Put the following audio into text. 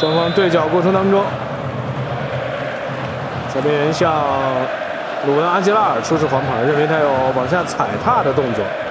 双方对角过程当中，责备人向鲁文·阿基拉尔出示黄牌，认为他有往下踩踏的动作。